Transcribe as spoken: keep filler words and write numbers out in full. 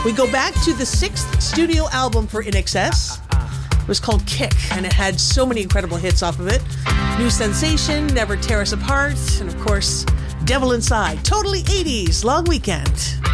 We go back to the sixth studio album for I N X S. It was called Kick, and it had so many incredible hits off of it. New Sensation, Never Tear Us Apart, and of course, Devil Inside. Totally eighties, Long Weekend.